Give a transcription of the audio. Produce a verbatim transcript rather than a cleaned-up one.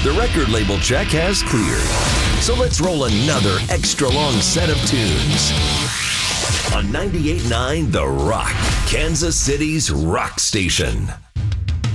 The record label check has cleared. So let's roll another extra long set of tunes. On ninety-eight point nine The Rock, Kansas City's rock station.